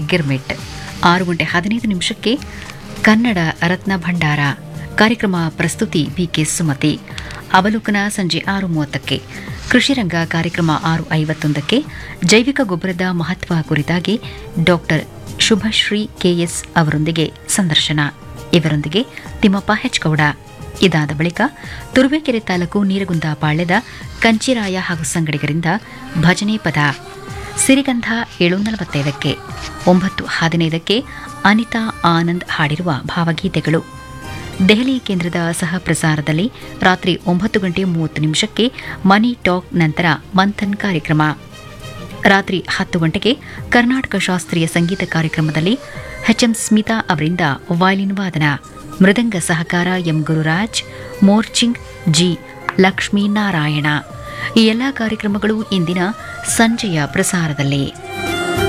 ಗಿರ್ಮಿಟ್. 6:15 ಕನ್ನಡ ರತ್ನ ಭಂಡಾರ ಕಾರ್ಯಕ್ರಮ ಪ್ರಸ್ತುತಿ ಬಿಕೆ ಸುಮತಿ. ಅವಲೋಕನ ಸಂಜೆ 6:30 ಕೃಷಿರಂಗ ಕಾರ್ಯಕ್ರಮ 6:51 ಜೈವಿಕ ಗೊಬ್ಬರದ ಮಹತ್ವ ಕುರಿತಾಗಿ ಡಾಕ್ಟರ್ ಶುಭಶ್ರೀ ಕೆಎಸ್ ಅವರೊಂದಿಗೆ ಸಂದರ್ಶನ. ಇವರೊಂದಿಗೆ ತಿಮ್ಮಪ್ಪ ಹೆಚ್ಗೌಡ. ಇದಾದ ಬಳಿಕ ತುರುವೇಕೆರೆ ತಾಲೂಕು ನೀರಗುಂದ ಪಾಳ್ಯದ ಕಂಚಿರಾಯ ಹಾಗೂ ಸಂಗಡಿಗರಿಂದ ಭಜನೆ ಪದ. ಸಿರಿಗಂಧ 7:45 9:15 ಅನಿತಾ ಆನಂದ್ ಹಾಡಿರುವ ಭಾವಗೀತೆಗಳು. ದೆಹಲಿ ಕೇಂದ್ರದ ಸಹ ಪ್ರಸಾರದಲ್ಲಿ ರಾತ್ರಿ 9:30 ಮನಿ ಟಾಕ್ ನಂತರ ಮಂಥನ್ ಕಾರ್ಯಕ್ರಮ. ರಾತ್ರಿ 10 ಗಂಟೆಗೆ ಕರ್ನಾಟಕ ಶಾಸ್ತ್ರೀಯ ಸಂಗೀತ ಕಾರ್ಯಕ್ರಮದಲ್ಲಿ ಎಚ್ಎಂ ಸ್ಮಿತಾ ಅವರಿಂದ ವಯಲಿನ್ ವಾದನ, ಮೃದಂಗ ಸಹಕಾರ ಎಂ ಗುರುರಾಜ್, ಮೋರ್ಚಿಂಗ್ ಜಿ ಲಕ್ಷ್ಮೀನಾರಾಯಣ. ಈ ಎಲ್ಲಾ ಕಾರ್ಯಕ್ರಮಗಳು ಇಂದಿನ ಸಂಜೆಯ ಪ್ರಸಾರದಲ್ಲಿ.